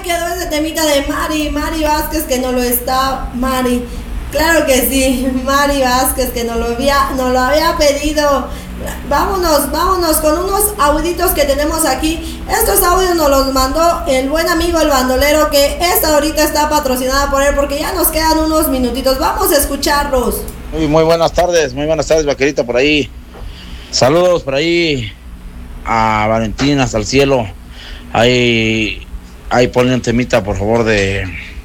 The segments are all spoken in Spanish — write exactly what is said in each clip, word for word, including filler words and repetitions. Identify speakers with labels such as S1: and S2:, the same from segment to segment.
S1: quedó ese temita de Mari, Mari Vázquez, que no lo está, Mari. Claro que sí, Mari Vázquez, que nos lo había, nos lo había pedido. Vámonos, vámonos con unos auditos que tenemos aquí. Estos audios nos los mandó el buen amigo el bandolero, que esta ahorita está patrocinada por él, porque ya nos quedan unos minutitos. Vamos a escucharlos.
S2: Muy, muy buenas tardes, muy buenas tardes, vaquerita, por ahí. Saludos por ahí a Valentín hasta el cielo. Ahí, ahí ponle un temita, por favor, de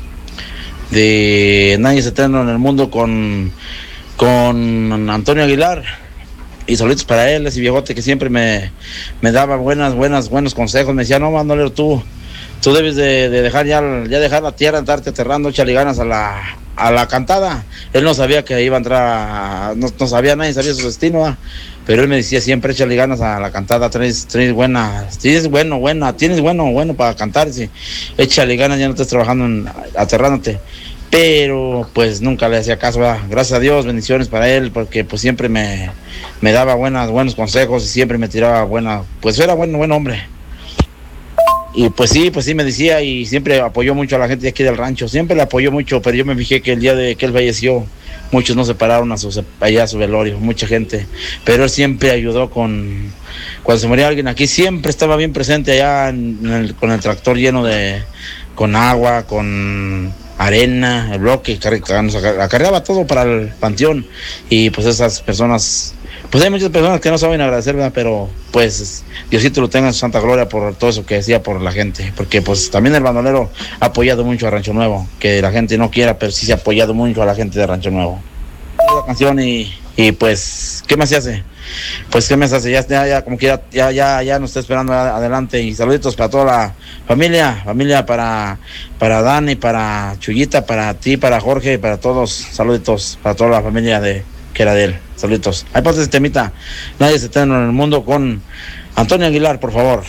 S2: de Nadie es Eterno en el Mundo con, con Antonio Aguilar. Y saludos para él, ese viejote que siempre me, me daba buenas, buenas, buenos consejos. Me decía, no, bandolero, tú, tú debes de, de dejar ya, ya dejar la tierra, estarte aterrando, échale ganas a la, a la cantada. Él no sabía que iba a entrar, a, no, no sabía, nadie sabía su destino, ¿eh? Pero él me decía siempre, échale ganas a la cantada, traes, traes buena, tienes bueno, buena, tienes bueno, bueno para cantar, sí. Échale ganas, ya no estés trabajando en, aterrándote. Pero pues nunca le hacía caso, ¿verdad? Gracias a Dios, bendiciones para él, porque pues siempre me, me daba buenas, buenos consejos y siempre me tiraba buena, pues era buen, buen hombre. Y pues sí, pues sí me decía, y siempre apoyó mucho a la gente de aquí del rancho, siempre le apoyó mucho, pero yo me fijé que el día de que él falleció, muchos no se pararon a su, allá a su velorio, mucha gente, pero él siempre ayudó con, cuando se moría alguien aquí, siempre estaba bien presente allá en el, con el tractor lleno de, con agua, con arena, el bloque, nos acarreaba todo para el panteón. Y pues esas personas, pues hay muchas personas que no saben agradecer, ¿verdad? Pero pues Diosito lo tenga en su santa gloria por todo eso que decía por la gente, porque pues también el bandolero ha apoyado mucho a Rancho Nuevo, que la gente no quiera, pero sí se ha apoyado mucho a la gente de Rancho Nuevo. La canción y, y pues, ¿qué más se hace? Pues qué más se hace, ya, ya, ya como que ya, ya, ya, ya nos está esperando adelante. Y saluditos para toda la familia, familia para, para Dani, para Chuyita, para ti, para Jorge, para todos, saluditos para toda la familia de que era de él, saluditos. Ahí pasa este temita, Nadie es Eterno en el Mundo con Antonio Aguilar, por favor.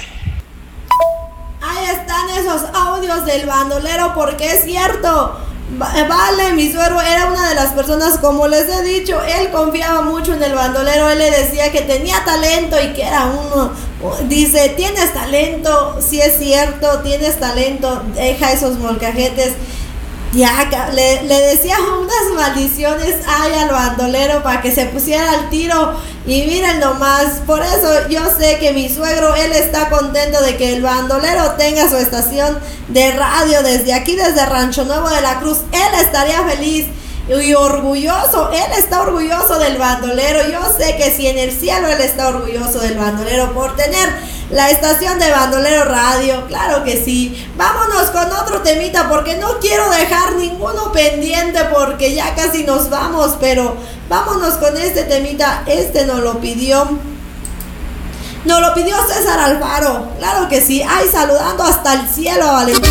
S1: Ahí están esos audios del bandolero, porque es cierto. Vale, mi suegro era una de las personas, como les he dicho, él confiaba mucho en el bandolero. Él le decía que tenía talento y que era uno. Dice, tienes talento, sí es cierto, tienes talento, deja esos molcajetes. Ya, le, le decía unas maldiciones ay al bandolero para que se pusiera al tiro. Y miren nomás, por eso yo sé que mi suegro, él está contento de que el bandolero tenga su estación de radio desde aquí, desde Rancho Nuevo de la Cruz. Él estaría feliz y orgulloso, él está orgulloso del bandolero. Yo sé que si en el cielo él está orgulloso del bandolero por tener la estación de Bandolero Radio, claro que sí. Vámonos con otro temita, porque no quiero dejar ninguno pendiente, porque ya casi nos vamos, pero vámonos con este temita. Este nos lo pidió, nos lo pidió César Alfaro, claro que sí. Ay, saludando hasta el cielo a Valentín.